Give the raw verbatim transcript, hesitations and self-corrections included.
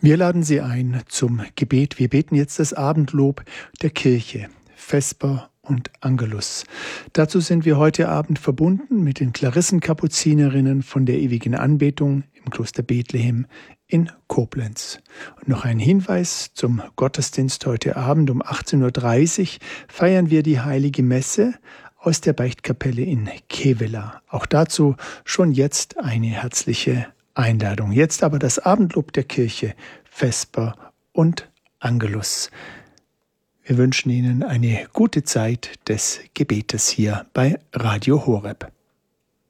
Wir laden Sie ein zum Gebet. Wir beten jetzt das Abendlob der Kirche, Vesper und Angelus. Dazu sind wir heute Abend verbunden mit den Klarissenkapuzinerinnen von der ewigen Anbetung im Kloster Bethlehem in Koblenz. Und noch ein Hinweis zum Gottesdienst heute Abend um achtzehn Uhr dreißig feiern wir die Heilige Messe aus der Beichtkapelle in Kevela. Auch dazu schon jetzt eine herzliche Einladung. Jetzt aber das Abendlob der Kirche, Vesper und Angelus. Wir wünschen Ihnen eine gute Zeit des Gebetes hier bei Radio Horeb.